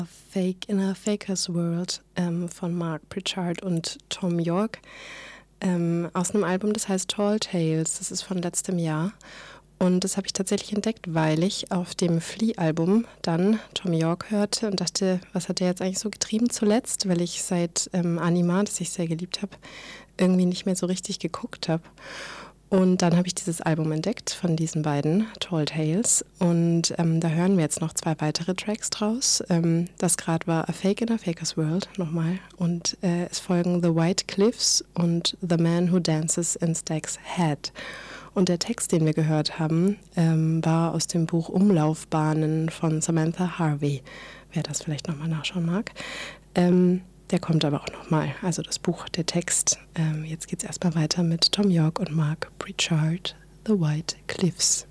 war Fake in a Faker's World von Mark Pritchard und Thom Yorke aus einem Album, das heißt Tall Tales. Das ist von letztem Jahr. Und das habe ich tatsächlich entdeckt, weil ich auf dem Flea-Album dann Thom Yorke hörte und dachte, was hat der jetzt eigentlich so getrieben zuletzt? Weil ich seit Anima, das ich sehr geliebt habe, irgendwie nicht mehr so richtig geguckt habe. Und dann habe ich dieses Album entdeckt von diesen beiden, Tall Tales. Und da hören wir jetzt noch 2 weitere Tracks draus. Das gerade war A Fake in a Faker's World, nochmal. Und es folgen The White Cliffs und The Man Who Dances in Stag's Head. Und der Text, den wir gehört haben, war aus dem Buch Umlaufbahnen von Samantha Harvey, wer das vielleicht nochmal nachschauen mag. Der kommt aber auch nochmal, also das Buch, der Text. Jetzt geht es erstmal weiter mit Thom Yorke und Mark Pritchard, The White Cliffs.